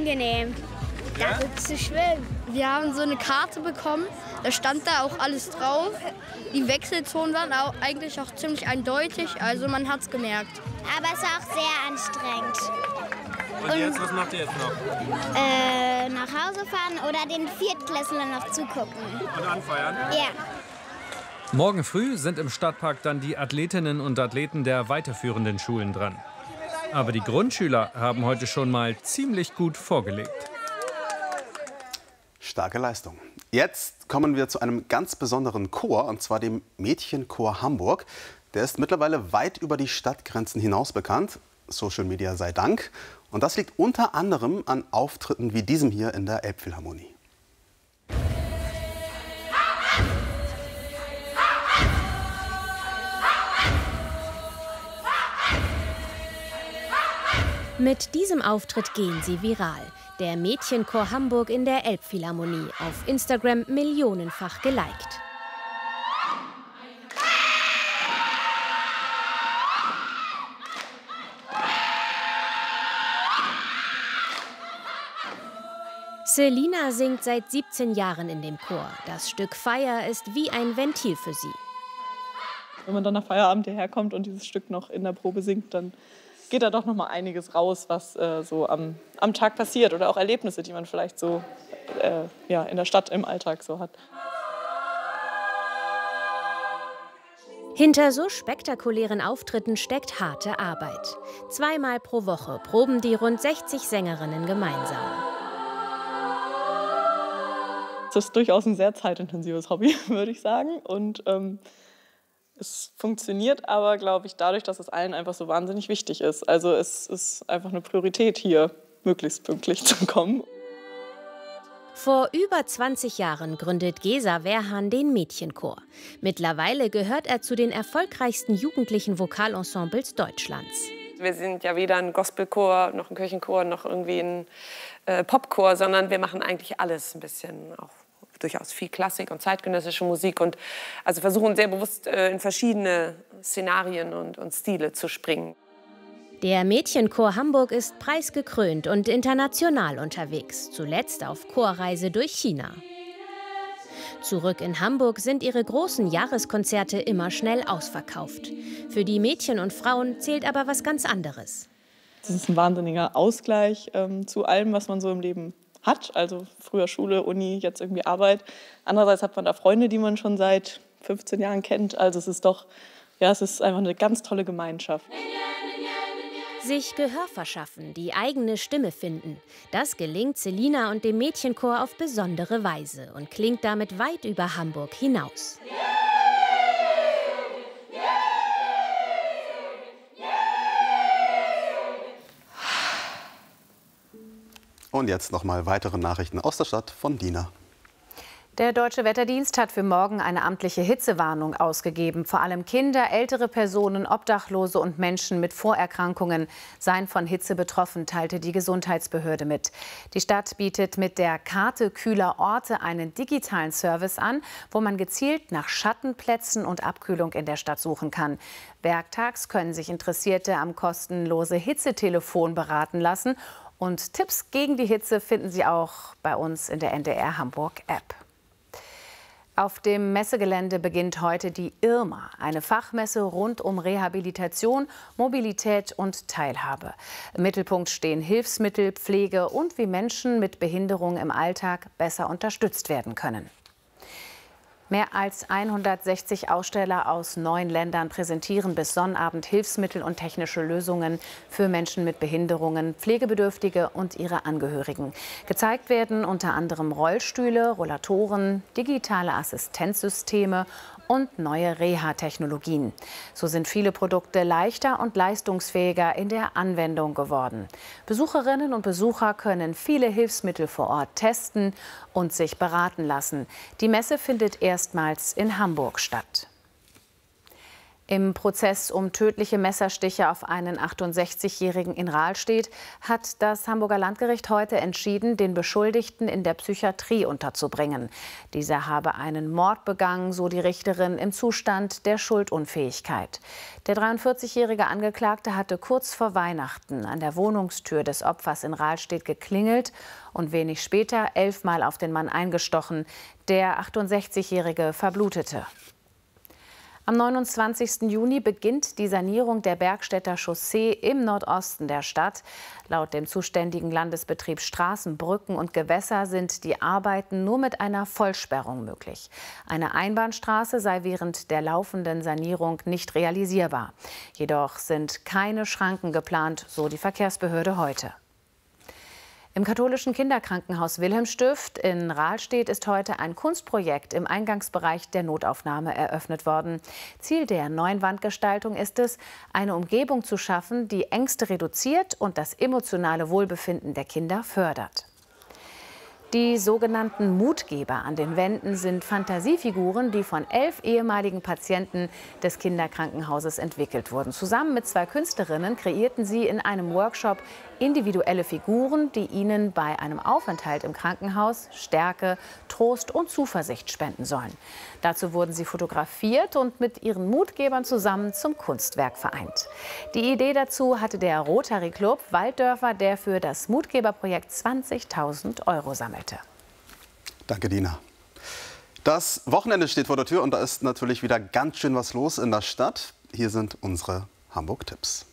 angenehm, da zu schwimmen. Wir haben so eine Karte bekommen, da stand da auch alles drauf. Die Wechselzonen waren auch eigentlich auch ziemlich eindeutig, also man hat es gemerkt. Aber es war auch sehr anstrengend. Und jetzt, was macht ihr jetzt noch? Nach Hause fahren oder den Viertklässlern noch zugucken. Und anfeuern? Ja. Morgen früh sind im Stadtpark dann die Athletinnen und Athleten der weiterführenden Schulen dran. Aber die Grundschüler haben heute schon mal ziemlich gut vorgelegt. Starke Leistung. Jetzt kommen wir zu einem ganz besonderen Chor, und zwar dem Mädchenchor Hamburg. Der ist mittlerweile weit über die Stadtgrenzen hinaus bekannt. Social Media sei Dank. Und das liegt unter anderem an Auftritten wie diesem hier in der Elbphilharmonie. Mit diesem Auftritt gehen sie viral. Der Mädchenchor Hamburg in der Elbphilharmonie. Auf Instagram millionenfach geliked. Selina singt seit 17 Jahren in dem Chor. Das Stück Feier ist wie ein Ventil für sie. Wenn man dann nach Feierabend hierher kommt und dieses Stück noch in der Probe singt, dann geht da doch noch mal einiges raus, was so am Tag passiert oder auch Erlebnisse, die man vielleicht so in der Stadt im Alltag so hat. Hinter so spektakulären Auftritten steckt harte Arbeit. 2-mal pro Woche proben die rund 60 Sängerinnen gemeinsam. Das ist durchaus ein sehr zeitintensives Hobby, würde ich sagen. Und es funktioniert aber, glaube ich, dadurch, dass es allen einfach so wahnsinnig wichtig ist. Also es ist einfach eine Priorität, hier möglichst pünktlich zu kommen. Vor über 20 Jahren gründet Gesa Werhan den Mädchenchor. Mittlerweile gehört er zu den erfolgreichsten jugendlichen Vokalensembles Deutschlands. Wir sind ja weder ein Gospelchor, noch ein Kirchenchor, noch irgendwie ein Popchor, sondern wir machen eigentlich alles ein bisschen, auch durchaus viel Klassik und zeitgenössische Musik und also versuchen sehr bewusst in verschiedene Szenarien und Stile zu springen. Der Mädchenchor Hamburg ist preisgekrönt und international unterwegs, zuletzt auf Chorreise durch China. Zurück in Hamburg sind ihre großen Jahreskonzerte immer schnell ausverkauft. Für die Mädchen und Frauen zählt aber was ganz anderes. Das ist ein wahnsinniger Ausgleich zu allem, was man so im Leben hat. Also früher Schule, Uni, jetzt irgendwie Arbeit. Andererseits hat man da Freunde, die man schon seit 15 Jahren kennt. Also es ist doch, ja, es ist einfach eine ganz tolle Gemeinschaft. Sich Gehör verschaffen, die eigene Stimme finden. Das gelingt Selina und dem Mädchenchor auf besondere Weise und klingt damit weit über Hamburg hinaus. Und jetzt noch mal weitere Nachrichten aus der Stadt von Dina. Der Deutsche Wetterdienst hat für morgen eine amtliche Hitzewarnung ausgegeben. Vor allem Kinder, ältere Personen, Obdachlose und Menschen mit Vorerkrankungen seien von Hitze betroffen, teilte die Gesundheitsbehörde mit. Die Stadt bietet mit der Karte kühler Orte einen digitalen Service an, wo man gezielt nach Schattenplätzen und Abkühlung in der Stadt suchen kann. Werktags können sich Interessierte am kostenlose Hitzetelefon beraten lassen. Und Tipps gegen die Hitze finden Sie auch bei uns in der NDR Hamburg App. Auf dem Messegelände beginnt heute die IRMA, eine Fachmesse rund um Rehabilitation, Mobilität und Teilhabe. Im Mittelpunkt stehen Hilfsmittel, Pflege und wie Menschen mit Behinderung im Alltag besser unterstützt werden können. Mehr als 160 Aussteller aus 9 Ländern präsentieren bis Sonnabend Hilfsmittel und technische Lösungen für Menschen mit Behinderungen, Pflegebedürftige und ihre Angehörigen. Gezeigt werden unter anderem Rollstühle, Rollatoren, digitale Assistenzsysteme und neue Reha-Technologien. So sind viele Produkte leichter und leistungsfähiger in der Anwendung geworden. Besucherinnen und Besucher können viele Hilfsmittel vor Ort testen und sich beraten lassen. Die Messe findet erstmals in Hamburg statt. Im Prozess um tödliche Messerstiche auf einen 68-Jährigen in Rahlstedt hat das Hamburger Landgericht heute entschieden, den Beschuldigten in der Psychiatrie unterzubringen. Dieser habe einen Mord begangen, so die Richterin, im Zustand der Schuldunfähigkeit. Der 43-jährige Angeklagte hatte kurz vor Weihnachten an der Wohnungstür des Opfers in Rahlstedt geklingelt und wenig später 11 Mal auf den Mann eingestochen. Der 68-jährige verblutete. Am 29. Juni beginnt die Sanierung der Bergstädter Chaussee im Nordosten der Stadt. Laut dem zuständigen Landesbetrieb Straßen, Brücken und Gewässer sind die Arbeiten nur mit einer Vollsperrung möglich. Eine Einbahnstraße sei während der laufenden Sanierung nicht realisierbar. Jedoch sind keine Schranken geplant, so die Verkehrsbehörde heute. Im katholischen Kinderkrankenhaus Wilhelmstift in Rahlstedt ist heute ein Kunstprojekt im Eingangsbereich der Notaufnahme eröffnet worden. Ziel der neuen Wandgestaltung ist es, eine Umgebung zu schaffen, die Ängste reduziert und das emotionale Wohlbefinden der Kinder fördert. Die sogenannten Mutgeber an den Wänden sind Fantasiefiguren, die von 11 ehemaligen Patienten des Kinderkrankenhauses entwickelt wurden. Zusammen mit 2 Künstlerinnen kreierten sie in einem Workshop individuelle Figuren, die ihnen bei einem Aufenthalt im Krankenhaus Stärke, Trost und Zuversicht spenden sollen. Dazu wurden sie fotografiert und mit ihren Mutgebern zusammen zum Kunstwerk vereint. Die Idee dazu hatte der Rotary Club Walddörfer, der für das Mutgeberprojekt 20.000 € sammelte. Danke, Dina. Das Wochenende steht vor der Tür und da ist natürlich wieder ganz schön was los in der Stadt. Hier sind unsere Hamburg-Tipps.